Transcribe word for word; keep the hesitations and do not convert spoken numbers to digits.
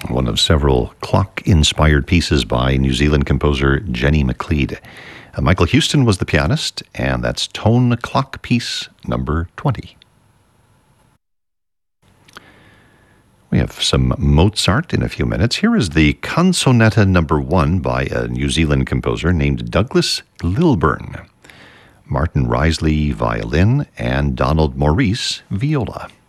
one of several clock-inspired pieces by New Zealand composer Jenny McLeod. Uh, Michael Houston was the pianist, and that's Tone Clock Piece number twenty. We have some Mozart in a few minutes. Here is the Canzonetta number one by a New Zealand composer named Douglas Lilburn. Martin Risley, violin, and Donald Maurice, viola.